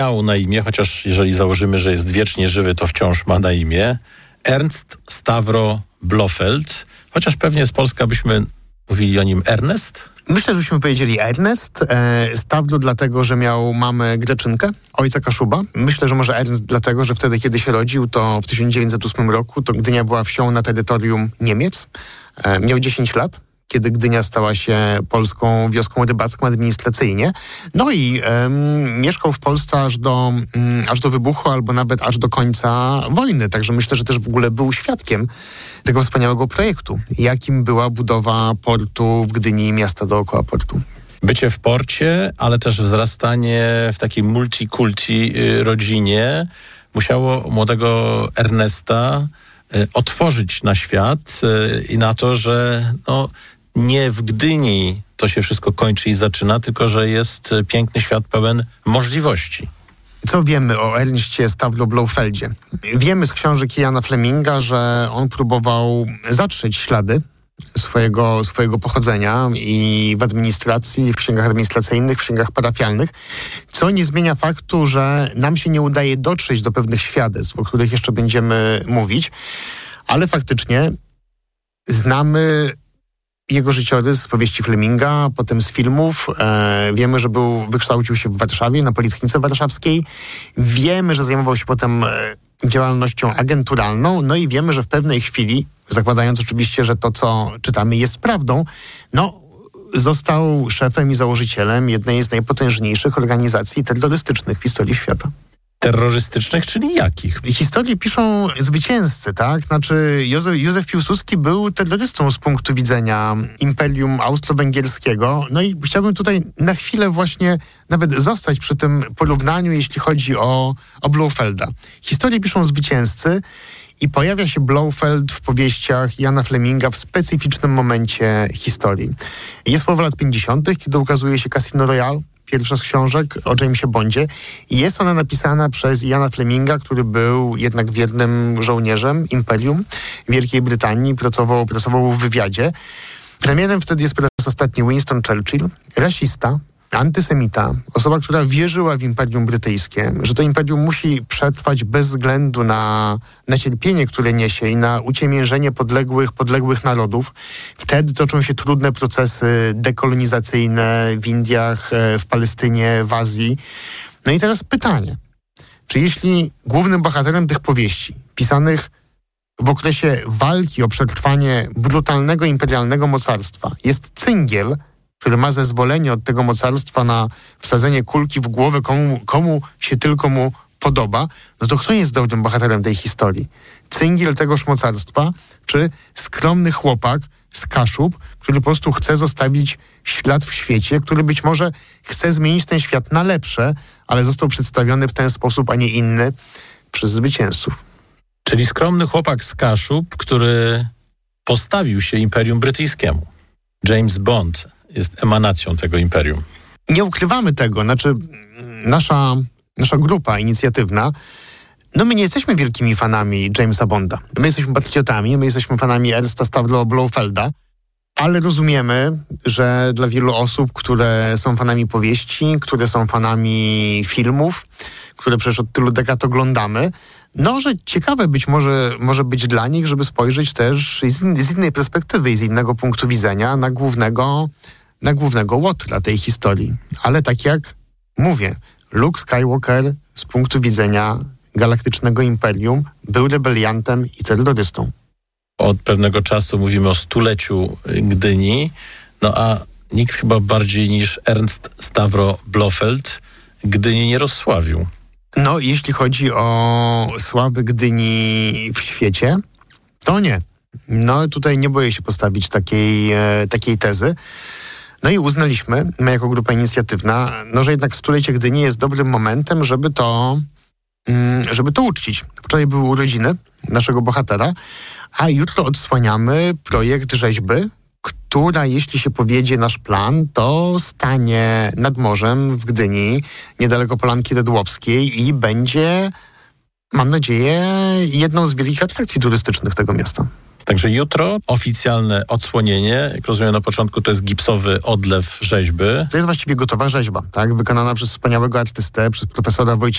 miał na imię, chociaż jeżeli założymy, że jest wiecznie żywy, to wciąż ma na imię Ernst Stavro Blofeld, chociaż pewnie z Polska byśmy mówili o nim Ernest. Myślę, żebyśmy powiedzieli Ernest. Stavro dlatego, że miał mamę Greczynkę, ojca Kaszuba. Myślę, że może Ernst dlatego, że wtedy, kiedy się rodził, to w 1908 roku, to Gdynia była wsią na terytorium Niemiec. Miał 10 lat, kiedy Gdynia stała się polską wioską rybacką administracyjnie. No i mieszkał w Polsce aż do wybuchu, albo nawet aż do końca wojny. Także myślę, że też w ogóle był świadkiem tego wspaniałego projektu, jakim była budowa portu w Gdyni i miasta dookoła portu. Bycie w porcie, ale też wzrastanie w takiej multikulti rodzinie musiało młodego Ernesta otworzyć na świat i na to, że nie w Gdyni to się wszystko kończy i zaczyna, tylko że jest piękny świat pełen możliwości. Co wiemy o Ernstie Stavro Blofeldzie? Wiemy z książek Iana Fleminga, że on próbował zatrzeć ślady swojego pochodzenia i w administracji, w księgach administracyjnych, w księgach parafialnych, co nie zmienia faktu, że nam się nie udaje dotrzeć do pewnych świadectw, o których jeszcze będziemy mówić, ale faktycznie znamy jego życiorys z powieści Fleminga, potem z filmów. Wiemy, że wykształcił się w Warszawie, na Politechnice Warszawskiej. Wiemy, że zajmował się potem działalnością agenturalną. No i wiemy, że w pewnej chwili, zakładając oczywiście, że to, co czytamy, jest prawdą, został szefem i założycielem jednej z najpotężniejszych organizacji terrorystycznych w historii świata. Terrorystycznych, czyli jakich? Historię piszą zwycięzcy, tak? Znaczy Józef Piłsudski był terrorystą z punktu widzenia Imperium Austro-Węgierskiego. No i chciałbym tutaj na chwilę właśnie nawet zostać przy tym porównaniu, jeśli chodzi o Blofelda. Historię piszą zwycięzcy i pojawia się Blofeld w powieściach Iana Fleminga w specyficznym momencie historii. Jest połowa lat 50., kiedy ukazuje się Casino Royale, pierwsza z książek o Jamesie Bondzie. I jest ona napisana przez Iana Fleminga, który był jednak wiernym żołnierzem Imperium Wielkiej Brytanii, pracował w wywiadzie. Premierem wtedy jest po raz ostatni Winston Churchill, rasista, antysemita, osoba, która wierzyła w Imperium Brytyjskie, że to imperium musi przetrwać bez względu na cierpienie, które niesie i na uciemiężenie podległych narodów. Wtedy toczą się trudne procesy dekolonizacyjne w Indiach, w Palestynie, w Azji. No i teraz pytanie, czy jeśli głównym bohaterem tych powieści, pisanych w okresie walki o przetrwanie brutalnego imperialnego mocarstwa, jest cyngiel, który ma zezwolenie od tego mocarstwa na wsadzenie kulki w głowę komu się tylko mu podoba, no to kto jest dobrym bohaterem tej historii? Cyngiel tegoż mocarstwa, czy skromny chłopak z Kaszub, który po prostu chce zostawić ślad w świecie, który być może chce zmienić ten świat na lepsze, ale został przedstawiony w ten sposób, a nie inny przez zwycięzców. Czyli skromny chłopak z Kaszub, który postawił się Imperium Brytyjskiemu. James Bond jest emanacją tego imperium. Nie ukrywamy tego. Znaczy, nasza grupa inicjatywna, my nie jesteśmy wielkimi fanami Jamesa Bonda. My jesteśmy patriotami, my jesteśmy fanami Ernsta Stavro Blofelda, ale rozumiemy, że dla wielu osób, które są fanami powieści, które są fanami filmów, które przecież od tylu dekad oglądamy, że ciekawe być może być dla nich, żeby spojrzeć też z innej perspektywy i z innego punktu widzenia na głównego łotra tej historii. Ale tak jak mówię, Luke Skywalker z punktu widzenia galaktycznego imperium był rebeliantem i terrorystą. Od pewnego czasu mówimy o stuleciu Gdyni, a nikt chyba bardziej niż Ernst Stavro Blofeld Gdyni nie rozsławił. Jeśli chodzi o sławę Gdyni w świecie, to nie. Tutaj nie boję się postawić takiej tezy. I uznaliśmy, my jako grupa inicjatywna, że jednak stulecie Gdyni jest dobrym momentem, żeby to uczcić. Wczoraj były urodziny naszego bohatera, a jutro odsłaniamy projekt rzeźby, która, jeśli się powiedzie nasz plan, to stanie nad morzem w Gdyni, niedaleko Polanki Redłowskiej i będzie, mam nadzieję, jedną z wielkich atrakcji turystycznych tego miasta. Także jutro oficjalne odsłonienie. Jak rozumiem, na początku to jest gipsowy odlew rzeźby. To jest właściwie gotowa rzeźba, tak? Wykonana przez wspaniałego artystę, przez profesora Wojciecha